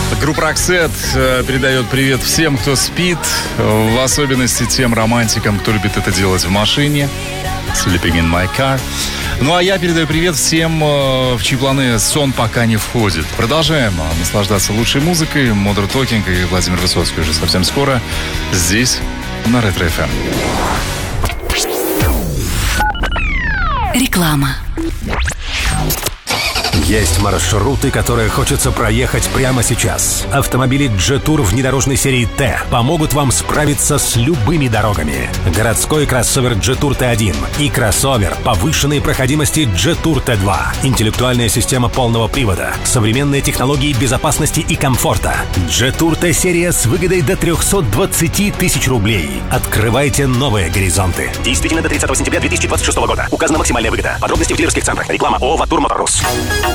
Группа Roxette передает привет всем, кто спит, в особенности тем романтикам, кто любит это делать в машине. Sleeping in my car. Ну а я передаю привет всем, в чьи планы сон пока не входит. Продолжаем наслаждаться лучшей музыкой. Modern Talking и Владимир Высоцкий уже совсем скоро здесь, на Ретро FM. Реклама. Есть маршруты, которые хочется проехать прямо сейчас. Автомобили Jetour внедорожной серии T помогут вам справиться с любыми дорогами. Городской кроссовер Jetour T1 и кроссовер повышенной проходимости Jetour T2. Интеллектуальная система полного привода, современные технологии безопасности и комфорта. Jetour T-серия с выгодой до 320 тысяч рублей. Открывайте новые горизонты. Действительно до 30 сентября 2026 года. Указана максимальная выгода. Подробности в дилерских центрах. Реклама ООО «Ватур Моторус».